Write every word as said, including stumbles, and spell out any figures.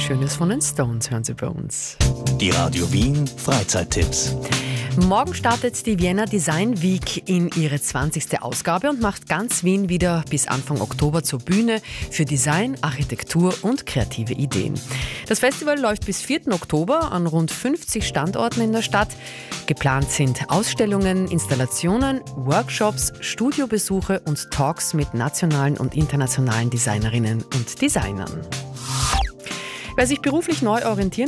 Schönes von den Stones hören Sie bei uns. Die Radio Wien Freizeittipps. Morgen startet die Vienna Design Week in ihre zwanzigste Ausgabe und macht ganz Wien wieder bis Anfang Oktober zur Bühne für Design, Architektur und kreative Ideen. Das Festival läuft bis vierten Oktober an rund fünfzig Standorten in der Stadt. Geplant sind Ausstellungen, Installationen, Workshops, Studiobesuche und Talks mit nationalen und internationalen Designerinnen und Designern. Wer sich beruflich neu orientieren